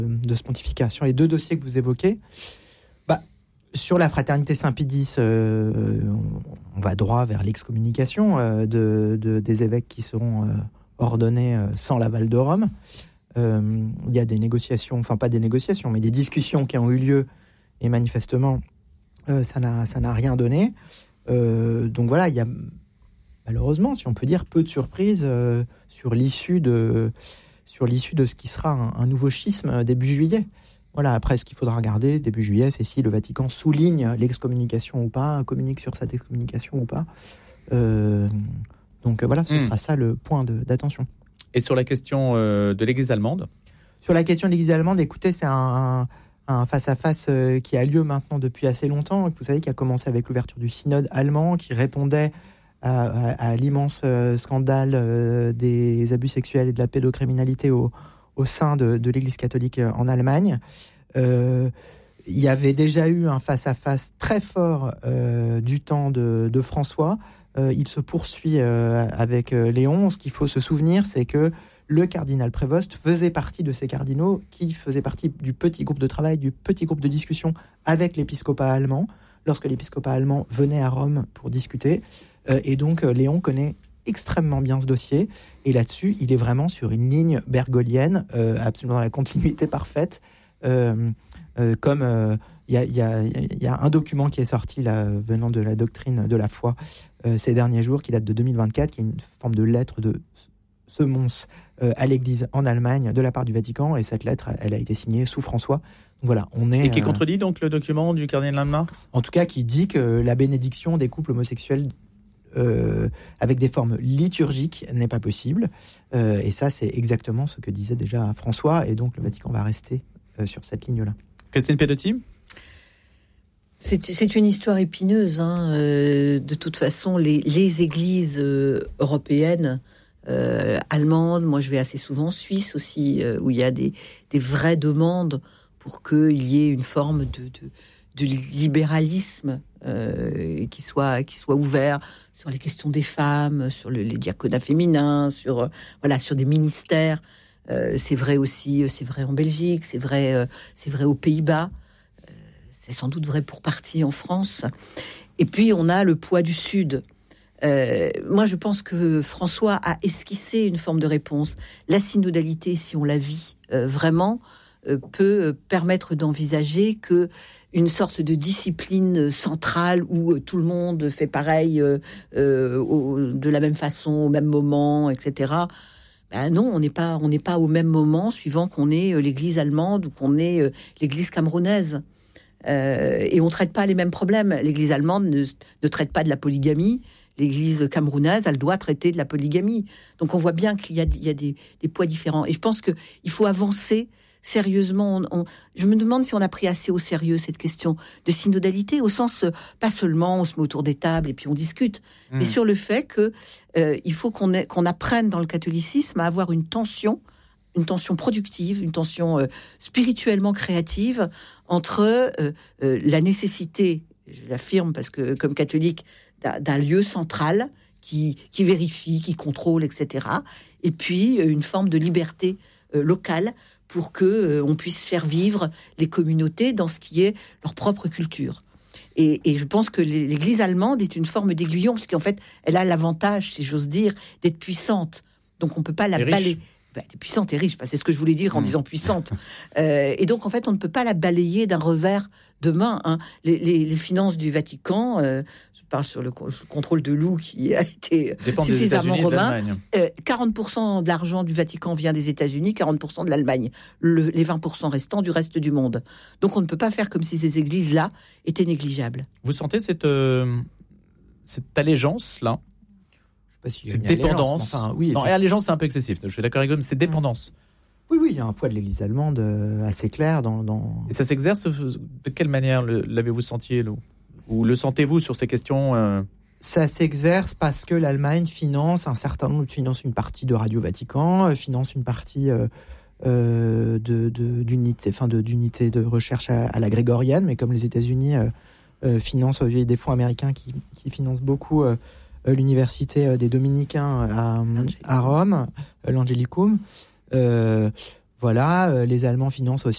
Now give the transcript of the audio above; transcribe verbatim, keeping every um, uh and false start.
de ce pontificat. Sur les deux dossiers que vous évoquez, bah, sur la fraternité Saint-Pédis, euh, on, on va droit vers l'excommunication euh, de, de, des évêques qui seront euh, ordonnés euh, sans l'aval de Rome. Euh, il y a des négociations, enfin pas des négociations, mais des discussions qui ont eu lieu, et manifestement, euh, ça n'a, ça n'a rien donné. Euh, donc voilà, il y a malheureusement, si on peut dire, peu de surprises euh, sur l'issue de, sur l'issue de ce qui sera un, un nouveau schisme début juillet. Voilà, après, ce qu'il faudra regarder début juillet, c'est si le Vatican souligne l'excommunication ou pas, communique sur cette excommunication ou pas. Euh, donc voilà, ce mmh. sera ça le point de, d'attention. Et sur la question euh, de l'Église allemande ? Sur la question de l'Église allemande, écoutez, c'est un, un face-à-face euh, qui a lieu maintenant depuis assez longtemps. Vous savez, qui a commencé avec l'ouverture du synode allemand, qui répondait à, à, à l'immense euh, scandale euh, des abus sexuels et de la pédocriminalité au, au sein de, de l'Église catholique en Allemagne. Euh, il y avait déjà eu un face-à-face très fort euh, du temps de, de François. Euh, il se poursuit euh, avec euh, Léon. Ce qu'il faut se souvenir, c'est que le cardinal Prévost faisait partie de ces cardinaux qui faisaient partie du petit groupe de travail, du petit groupe de discussion avec l'épiscopat allemand, lorsque l'épiscopat allemand venait à Rome pour discuter. Euh, et donc, euh, Léon connaît extrêmement bien ce dossier. Et là-dessus, il est vraiment sur une ligne bergolienne, euh, absolument dans la continuité parfaite. Euh, euh, comme... Euh, Il y, a, il, y a, il y a un document qui est sorti là, venant de la doctrine de la foi euh, ces derniers jours, qui date de deux mille vingt-quatre, qui est une forme de lettre de semonce euh, à l'Église en Allemagne de la part du Vatican. Et cette lettre, elle a été signée sous François. Donc voilà, on est, et qui euh, contredit donc le document du cardinal Landmarks ? En tout cas, qui dit que la bénédiction des couples homosexuels euh, avec des formes liturgiques n'est pas possible. Euh, et ça, c'est exactement ce que disait déjà François. Et donc, le Vatican va rester euh, sur cette ligne-là. Christine Pedotti ? C'est, c'est une histoire épineuse. Hein. Euh, de toute façon, les, les églises euh, européennes, euh, allemandes, moi je vais assez souvent en Suisse aussi, euh, où il y a des, des vraies demandes pour qu'il y ait une forme de, de, de libéralisme euh, qui soit, qui soit ouvert sur les questions des femmes, sur le, les diaconats féminins, sur, euh, voilà, sur des ministères. Euh, c'est vrai aussi, c'est vrai en Belgique, c'est vrai, euh, c'est vrai aux Pays-Bas. C'est sans doute vrai pour partie en France. Et puis, on a le poids du Sud. Euh, moi, je pense que François a esquissé une forme de réponse. La synodalité, si on la vit euh, vraiment, euh, peut permettre d'envisager que une sorte de discipline centrale où euh, tout le monde fait pareil euh, euh, au, de la même façon, au même moment, et cetera. Ben non, on n'est pas, on n'est pas au même moment, suivant qu'on est euh, l'Église allemande ou qu'on est euh, l'Église camerounaise. Euh, et on ne traite pas les mêmes problèmes. L'Église allemande ne, ne traite pas de la polygamie. L'Église camerounaise, elle doit traiter de la polygamie. Donc on voit bien qu'il y a, il y a des, des poids différents. Et je pense qu'il faut avancer sérieusement. On, on, je me demande si on a pris assez au sérieux cette question de synodalité, au sens, pas seulement on se met autour des tables et puis on discute, mmh. mais sur le fait qu'il euh, faut qu'on, ait, qu'on apprenne dans le catholicisme à avoir une tension, une tension productive, une tension euh, spirituellement créative entre euh, euh, la nécessité, je l'affirme parce que comme catholique, d'un, d'un lieu central qui, qui vérifie, qui contrôle, et cetera, et puis euh, une forme de liberté euh, locale pour que euh, on puisse faire vivre les communautés dans ce qui est leur propre culture. Et, et je pense que l'Église allemande est une forme d'aiguillon, parce qu'en fait, elle a l'avantage, si j'ose dire, d'être puissante. Donc on ne peut pas la balayer. Ben, elle est puissante et riche, c'est ce que je voulais dire en mmh. disant puissante. Euh, et donc, en fait, on ne peut pas la balayer d'un revers de main. Hein. Les, les, les finances du Vatican, euh, je parle sur le, le contrôle de Lou qui a été dépend suffisamment romain. De euh, quarante pour cent de l'argent du Vatican vient des États-Unis, quarante pour cent de l'Allemagne. Le, les vingt pour cent restants du reste du monde. Donc, on ne peut pas faire comme si ces églises-là étaient négligeables. Vous sentez cette, euh, cette allégeance-là ? Si cette dépendance. Enfin, oui, non, et allégeance, c'est un peu excessif. Je suis d'accord avec vous, mais c'est dépendance. Oui, oui, il y a un poids de l'Église allemande euh, assez clair dans, dans. Et ça s'exerce de quelle manière le, l'avez-vous senti, Lou ? Ou le sentez-vous sur ces questions euh... Ça s'exerce parce que l'Allemagne finance un certain nombre, finance une partie de Radio Vatican, finance une partie euh, euh, de, de, d'unité, enfin de, d'unité de recherche à, à la grégorienne, mais comme les États-Unis euh, euh, financent, il y a des fonds américains qui, qui financent beaucoup. Euh, l'université des Dominicains à, à Rome, l'Angelicum. Euh, voilà, euh, les Allemands financent aussi